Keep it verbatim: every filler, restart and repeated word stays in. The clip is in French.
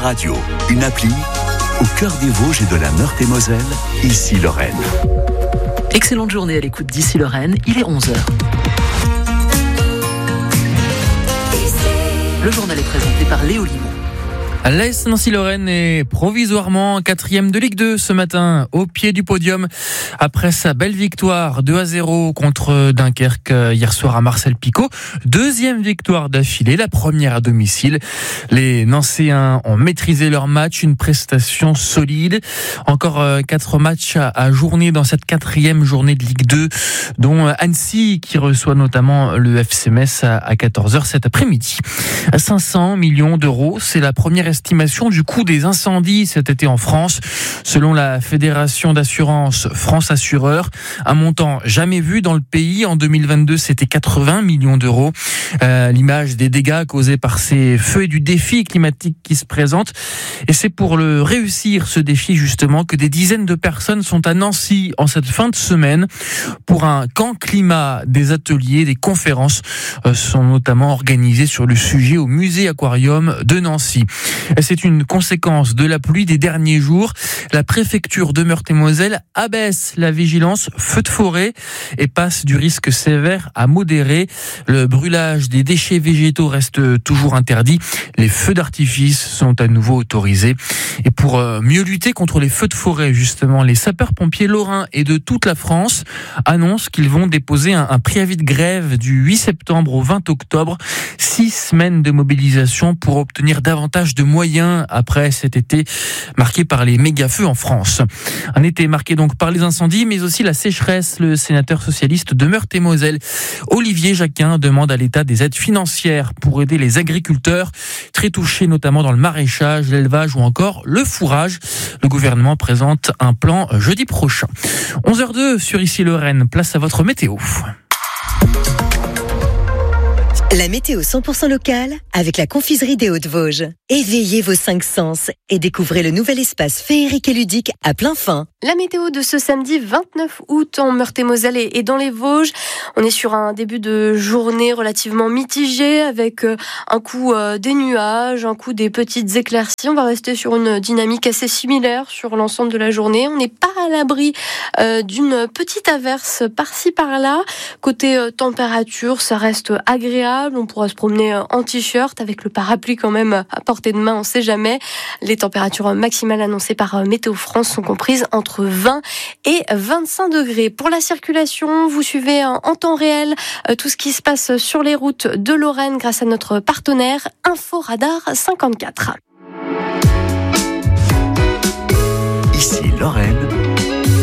radio, une appli au cœur des Vosges et de la Meurthe-et-Moselle, ici Lorraine. Excellente journée à l'écoute d'Ici Lorraine, il est onze heures. Le journal est présenté par Léo Limon. L'A S Nancy-Lorraine est provisoirement quatrième de Ligue deux ce matin, au pied du podium, après sa belle victoire deux à zéro contre Dunkerque hier soir à Marcel-Picot. Deuxième victoire d'affilée, la première à domicile. Les Nancéens ont maîtrisé leur match, une prestation solide. Encore quatre matchs à journée dans cette quatrième journée de Ligue deux, dont Annecy qui reçoit notamment le F C Metz à quatorze heures cet après-midi. cinq cents millions d'euros, c'est la première estimation du coût des incendies cet été en France, selon la Fédération d'assurance France Assureur. Un montant jamais vu dans le pays. En deux mille vingt-deux, c'était quatre-vingts millions d'euros. Euh, l'image des dégâts causés par ces feux et du défi climatique qui se présente. Et c'est pour le réussir, ce défi justement, que des dizaines de personnes sont à Nancy en cette fin de semaine pour un camp climat. Des ateliers, des conférences euh, sont notamment organisées sur le sujet au musée aquarium de Nancy. C'est une conséquence de la pluie des derniers jours. La préfecture de Meurthe-et-Moselle abaisse la vigilance feu de forêt et passe du risque sévère à modéré. Le brûlage des déchets végétaux reste toujours interdit. Les feux d'artifice sont à nouveau autorisés. Et pour mieux lutter contre les feux de forêt, justement, les sapeurs-pompiers lorrains et de toute la France annoncent qu'ils vont déposer un, un préavis de grève du huit septembre au vingt octobre. Six semaines de mobilisation pour obtenir davantage de moyens après cet été marqué par les méga-feux en France. Un été marqué donc par les incendies, mais aussi la sécheresse. Le sénateur socialiste de Meurthe-et-Moselle, Olivier Jacquin, demande à l'État des aides financières pour aider les agriculteurs, très touchés notamment dans le maraîchage, l'élevage ou encore le fourrage. Le gouvernement présente un plan jeudi prochain. onze heures deux sur Ici Lorraine, place à votre météo. La météo cent pour cent locale avec la confiserie des Hauts-de-Vosges. Éveillez vos cinq sens et découvrez le nouvel espace féerique et ludique à plein fin. La météo de ce samedi vingt-neuf août en Meurthe-et-Moselle et dans les Vosges. On est sur un début de journée relativement mitigé avec un coup des nuages, un coup des petites éclaircies. On va rester sur une dynamique assez similaire sur l'ensemble de la journée. On n'est pas à l'abri d'une petite averse par-ci par-là. Côté température, ça reste agréable. On pourra se promener en t-shirt avec le parapluie quand même à portée de main, on ne sait jamais. Les températures maximales annoncées par Météo France sont comprises entre vingt et vingt-cinq degrés. Pour la circulation, vous suivez en temps réel tout ce qui se passe sur les routes de Lorraine grâce à notre partenaire Inforadar cinquante-quatre. Ici Lorraine.